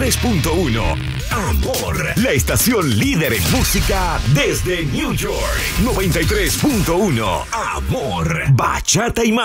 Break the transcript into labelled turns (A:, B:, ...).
A: 93.1. Amor, la estación líder en música desde New York. 93.1. Amor, bachata y más.